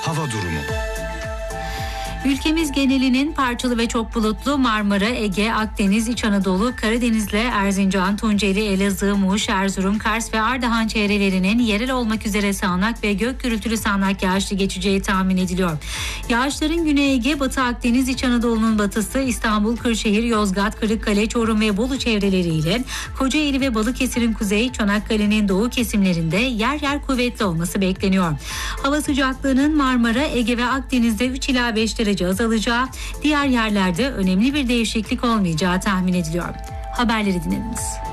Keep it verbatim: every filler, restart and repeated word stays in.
hava durumu. Ülkemiz genelinin parçalı ve çok bulutlu Marmara, Ege, Akdeniz, İç Anadolu, Karadeniz'le Erzincan, Tunceli, Elazığ, Muş, Erzurum, Kars ve Ardahan çevrelerinin yerel olmak üzere sağanak ve gök gürültülü sağanak yağışlı geçeceği tahmin ediliyor. Yağışların Güney Ege, Batı Akdeniz, İç Anadolu'nun batısı, İstanbul, Kırşehir, Yozgat, Kırıkkale, Çorum ve Bolu çevreleriyle Kocaeli ve Balıkesir'in kuzey, Çanakkale'nin doğu kesimlerinde yer yer kuvvetli olması bekleniyor. Hava sıcaklığının Marmara, Ege ve Akdeniz'de üç ila beş derece azalacağı, diğer yerlerde önemli bir değişiklik olmayacağı tahmin ediliyor. Haberleri dinlediniz.